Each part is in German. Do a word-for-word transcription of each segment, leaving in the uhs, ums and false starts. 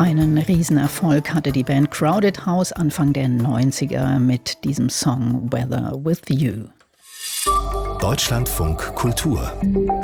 Einen Riesenerfolg hatte die Band Crowded House Anfang der neunziger mit diesem Song Weather with You. Deutschlandfunk Kultur.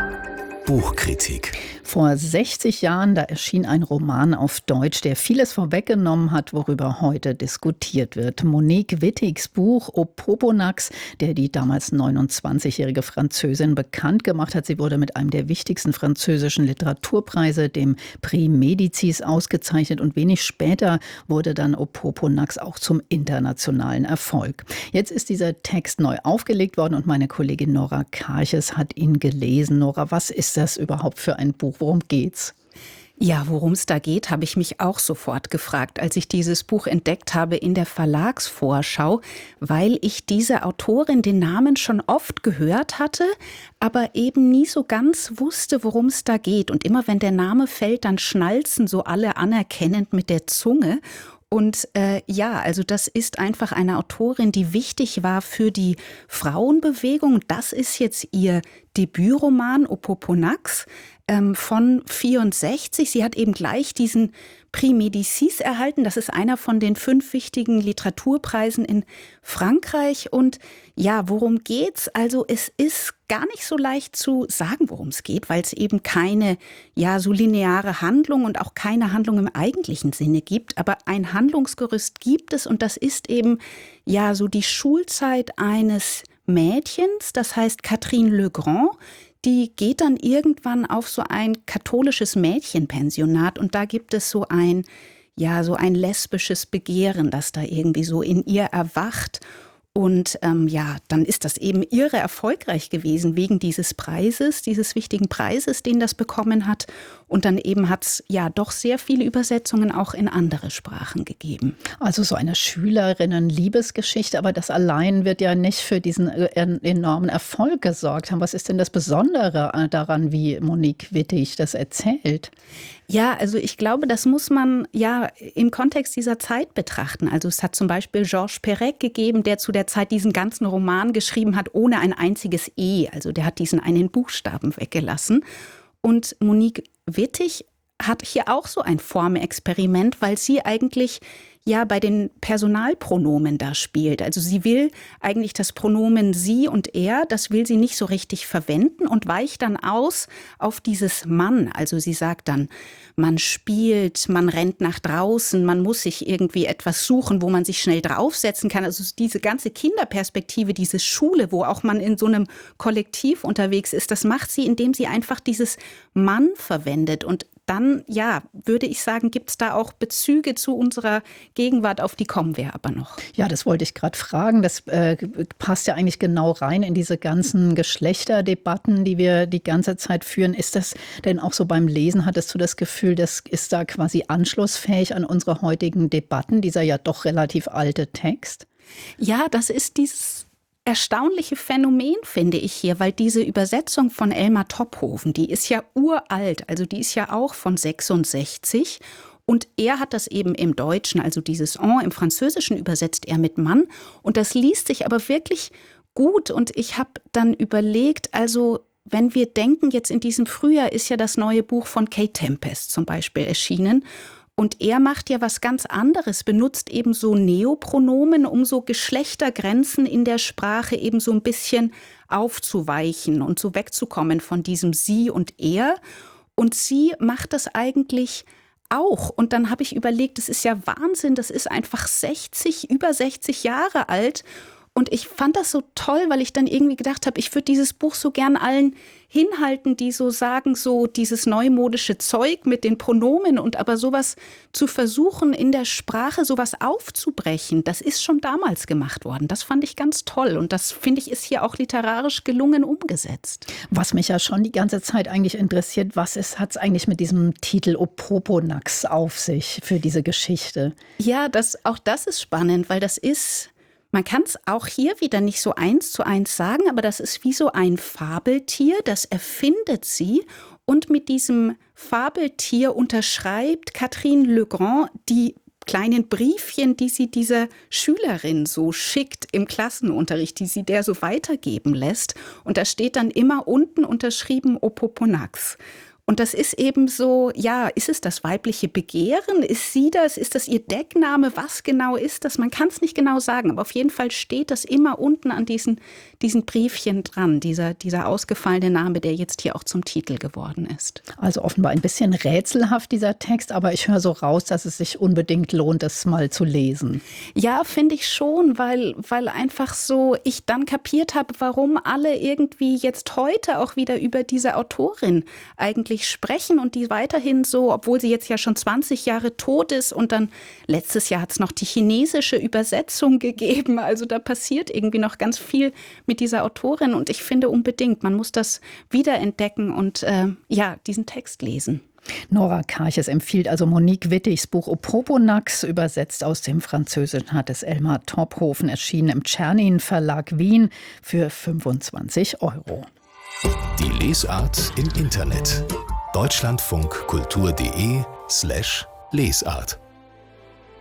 Buchkritik. Vor sechzig Jahren, da erschien ein Roman auf Deutsch, der vieles vorweggenommen hat, worüber heute diskutiert wird. Monique Wittigs Buch Opoponax, der die damals neunundzwanzigjährige Französin bekannt gemacht hat. Sie wurde mit einem der wichtigsten französischen Literaturpreise, dem Prix Médicis, ausgezeichnet. Und wenig später wurde dann Opoponax auch zum internationalen Erfolg. Jetzt ist dieser Text neu aufgelegt worden und meine Kollegin Nora Karches hat ihn gelesen. Nora, was ist das überhaupt für ein Buch? Worum geht's? Ja, worum es da geht, habe ich mich auch sofort gefragt, als ich dieses Buch entdeckt habe in der Verlagsvorschau, weil ich diese Autorin den Namen schon oft gehört hatte, aber eben nie so ganz wusste, worum es da geht. Und immer wenn der Name fällt, dann schnalzen so alle anerkennend mit der Zunge. Und äh, ja, also das ist einfach eine Autorin, die wichtig war für die Frauenbewegung. Das ist jetzt ihr Debütroman Opoponax ähm, von vierundsechzig. Sie hat eben gleich diesen Prix Médicis erhalten. Das ist einer von den fünf wichtigen Literaturpreisen in Frankreich. Und ja, worum geht's? Also es ist gar nicht so leicht zu sagen, worum es geht, weil es eben keine ja so lineare Handlung und auch keine Handlung im eigentlichen Sinne gibt. Aber ein Handlungsgerüst gibt es und das ist eben ja so die Schulzeit eines Mädchens, das heißt Catherine Legrand. Die geht dann irgendwann auf so ein katholisches Mädchenpensionat und da gibt es so ein, ja, so ein lesbisches Begehren, das da irgendwie so in ihr erwacht. Und ähm, ja, dann ist das eben irre erfolgreich gewesen wegen dieses Preises, dieses wichtigen Preises, den das bekommen hat. Und dann eben hat es ja doch sehr viele Übersetzungen auch in andere Sprachen gegeben. Also so eine Schülerinnen-Liebesgeschichte, aber das allein wird ja nicht für diesen enormen Erfolg gesorgt haben. Was ist denn das Besondere daran, wie Monique Wittig das erzählt? Ja, also ich glaube, das muss man ja im Kontext dieser Zeit betrachten. Also es hat zum Beispiel Georges Perec gegeben, der zu der Zeit diesen ganzen Roman geschrieben hat, ohne ein einziges E. Also der hat diesen einen Buchstaben weggelassen. Und Monique Wittig hat hier auch so ein Formexperiment, weil sie eigentlich ja bei den Personalpronomen da spielt. Also sie will eigentlich das Pronomen sie und er, das will sie nicht so richtig verwenden und weicht dann aus auf dieses Mann. Also sie sagt dann, man spielt, man rennt nach draußen, man muss sich irgendwie etwas suchen, wo man sich schnell draufsetzen kann. Also diese ganze Kinderperspektive, diese Schule, wo auch man in so einem Kollektiv unterwegs ist, das macht sie, indem sie einfach dieses Mann verwendet. Und dann, ja, würde ich sagen, gibt es da auch Bezüge zu unserer Gegenwart, auf die kommen wir aber noch. Ja, das wollte ich gerade fragen. Das äh, passt ja eigentlich genau rein in diese ganzen Geschlechterdebatten, die wir die ganze Zeit führen. Ist das denn auch so beim Lesen, hattest du das Gefühl, das ist da quasi anschlussfähig an unsere heutigen Debatten, dieser ja doch relativ alte Text? Ja, das ist dieses erstaunliche Phänomen, finde ich hier, weil diese Übersetzung von Elmar Topphoven, die ist ja uralt, also die ist ja auch von sechsundsechzig und er hat das eben im Deutschen, also dieses En, im Französischen übersetzt er mit Mann und das liest sich aber wirklich gut und ich habe dann überlegt, also wenn wir denken, jetzt in diesem Frühjahr ist ja das neue Buch von Kate Tempest zum Beispiel erschienen. Und er macht ja was ganz anderes, benutzt eben so Neopronomen, um so Geschlechtergrenzen in der Sprache eben so ein bisschen aufzuweichen und so wegzukommen von diesem Sie und Er. Und sie macht das eigentlich auch. Und dann habe ich überlegt, das ist ja Wahnsinn, das ist einfach sechzig, über sechzig Jahre alt. Und ich fand das so toll, weil ich dann irgendwie gedacht habe, ich würde dieses Buch so gern allen hinhalten, die so sagen, so dieses neumodische Zeug mit den Pronomen und aber sowas zu versuchen, in der Sprache sowas aufzubrechen. Das ist schon damals gemacht worden. Das fand ich ganz toll und das, finde ich, ist hier auch literarisch gelungen umgesetzt. Was mich ja schon die ganze Zeit eigentlich interessiert, was hat es eigentlich mit diesem Titel Opoponax auf sich für diese Geschichte? Ja, das, auch das ist spannend, weil das ist... Man kann es auch hier wieder nicht so eins zu eins sagen, aber das ist wie so ein Fabeltier, das erfindet sie. Und mit diesem Fabeltier unterschreibt Catherine Legrand die kleinen Briefchen, die sie dieser Schülerin so schickt im Klassenunterricht, die sie der so weitergeben lässt. Und da steht dann immer unten unterschrieben Opoponax. Und das ist eben so, ja, ist es das weibliche Begehren? Ist sie das? Ist das ihr Deckname? Was genau ist das? Man kann es nicht genau sagen, aber auf jeden Fall steht das immer unten an diesen, diesen Briefchen dran, dieser, dieser ausgefallene Name, der jetzt hier auch zum Titel geworden ist. Also offenbar ein bisschen rätselhaft, dieser Text, aber ich höre so raus, dass es sich unbedingt lohnt, es mal zu lesen. Ja, finde ich schon, weil, weil einfach so ich dann kapiert habe, warum alle irgendwie jetzt heute auch wieder über diese Autorin eigentlich sprechen und die weiterhin so, obwohl sie jetzt ja schon zwanzig Jahre tot ist und dann letztes Jahr hat es noch die chinesische Übersetzung gegeben. Also da passiert irgendwie noch ganz viel mit dieser Autorin und ich finde unbedingt, man muss das wiederentdecken und äh, ja, diesen Text lesen. Nora Karches empfiehlt also Monique Wittigs Buch Opoponax, übersetzt aus dem Französischen hat es Elmar Tophofen, erschienen im Czernin Verlag Wien für fünfundzwanzig Euro. Die Lesart im Internet. deutschlandfunkkultur.de slash Lesart